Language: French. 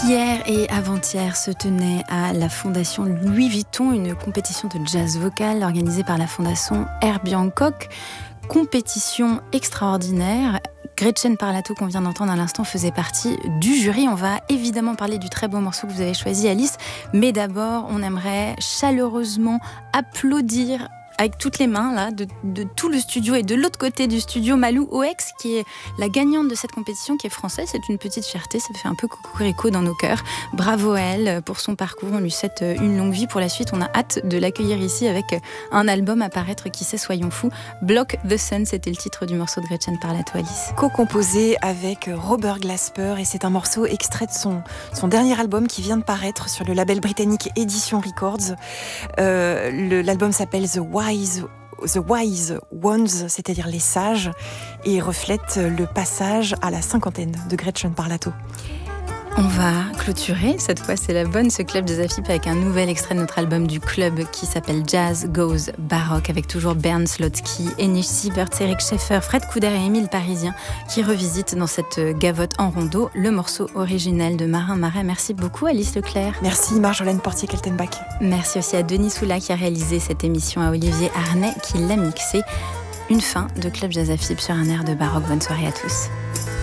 Hier et avant-hier se tenait à la Fondation Louis Vuitton une compétition de jazz vocal organisée par la Fondation Herbie Hancock. Compétition extraordinaire. Gretchen Parlato, qu'on vient d'entendre à l'instant, faisait partie du jury. On va évidemment parler du très beau morceau que vous avez choisi, Alice. Mais d'abord, on aimerait chaleureusement applaudir avec toutes les mains là, de tout le studio et de l'autre côté du studio, Malou Oex, qui est la gagnante de cette compétition, qui est française. C'est une petite fierté, ça fait un peu cocorico dans nos cœurs. Bravo à elle pour son parcours, on lui souhaite une longue vie pour la suite. On a hâte de l'accueillir ici avec un album à paraître, qui sait, soyons fous. Block the Sun, c'était le titre du morceau de Gretchen Parlato, Alice. Co-composé avec Robert Glasper, et c'est un morceau extrait de son dernier album qui vient de paraître sur le label britannique Edition Records. L'album s'appelle The Wise Ones, c'est-à-dire les sages, et reflète le passage à la cinquantaine de Gretchen Parlato. On va clôturer, cette fois c'est la bonne, ce club Jazz AFIP avec un nouvel extrait de notre album du club qui s'appelle Jazz Goes Baroque, avec toujours Bernd Slotsky, Enish Siebert, Eric Scheffer, Fred Couder et Émile Parisien qui revisitent dans cette gavotte en rondeau le morceau originel de Marin Marais. Merci beaucoup Alice Leclerc. Merci Marjolaine Portier-Keltenbach. Merci aussi à Denis Soula qui a réalisé cette émission, à Olivier Arnay qui l'a mixé. Une fin de Club Jazz AFIP sur un air de baroque. Bonne soirée à tous.